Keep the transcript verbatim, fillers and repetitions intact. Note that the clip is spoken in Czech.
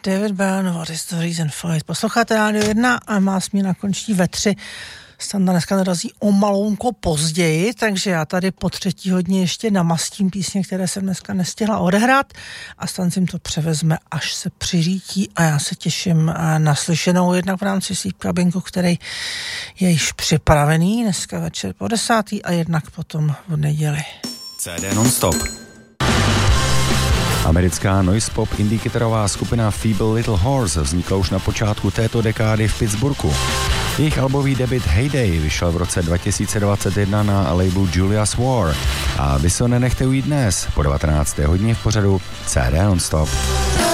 David Byrne, What is the reason for it? Posloucháte Rádio jedna a má směna končí ve tři. Standa dneska dorazí o malounko později, takže já tady po třetí hodně ještě namastím písně, které jsem dneska nestihla odehrát a Stan si to převezme, až se přiřítí a já se těším na slyšenou jednak v rámci Sleep Cabinku, který je již připravený dneska večer po desátý a jednak potom v neděli. C D non-stop. Americká noise pop indie-kytarová skupina Feeble Little Horse vznikla už na počátku této dekády v Pittsburghu. Jejich albový debut Heyday vyšel v roce dva tisíce dvacet jedna na labelu Julia's War a vy se ho nenechte ujít dnes po devatenácté hodině v pořadu C D non-stop.